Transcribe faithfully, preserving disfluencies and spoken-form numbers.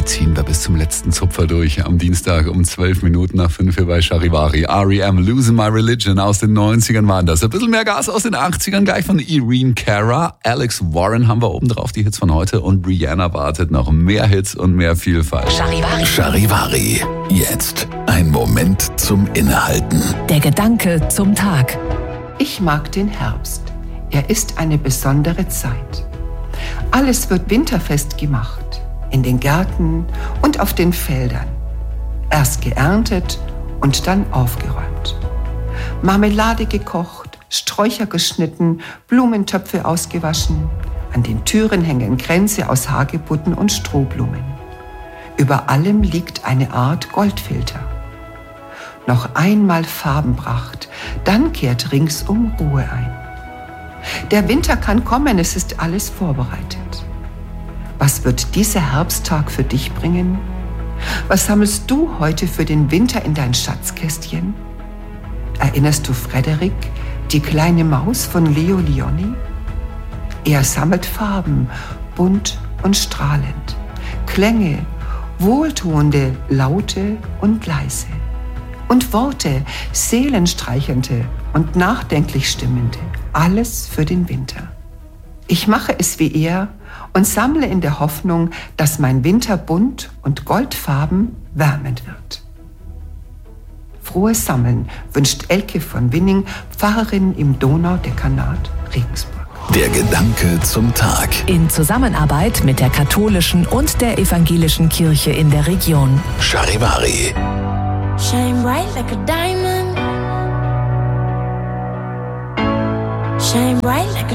ziehen wir bis zum letzten Zupfer durch. Am Dienstag um zwölf Minuten nach fünf hier bei Charivari. R E M, Losing My Religion aus den neunzigern waren das. Ein bisschen mehr Gas aus den achtzigern, gleich von Irene Cara. Alex Warren haben wir oben drauf, die Hits von heute. Und Rihanna wartet noch mehr Hits und mehr Vielfalt. Charivari. Charivari. Jetzt ein Moment zum Innehalten. Der Gedanke zum Tag. Ich mag den Herbst. Er ist eine besondere Zeit. Alles wird winterfest gemacht. In den Gärten und auf den Feldern. Erst geerntet und dann aufgeräumt. Marmelade gekocht, Sträucher geschnitten, Blumentöpfe ausgewaschen. An den Türen hängen Kränze aus Hagebutten und Strohblumen. Über allem liegt eine Art Goldfilter. Noch einmal Farbenpracht, dann kehrt ringsum Ruhe ein. Der Winter kann kommen, es ist alles vorbereitet. Was wird dieser Herbsttag für dich bringen? Was sammelst du heute für den Winter in dein Schatzkästchen? Erinnerst du Frederik, die kleine Maus von Leo Lionni? Er sammelt Farben, bunt und strahlend, Klänge, wohltuende, laute und leise. Und Worte, seelenstreichende und nachdenklich stimmende, alles für den Winter. Ich mache es wie er und sammle in der Hoffnung, dass mein Winter bunt und goldfarben wärmend wird. Frohes Sammeln wünscht Elke von Winning, Pfarrerin im Donaudekanat Regensburg. Der Gedanke zum Tag. In Zusammenarbeit mit der katholischen und der evangelischen Kirche in der Region. Charivari. Shine bright like a diamond. Shine bright like a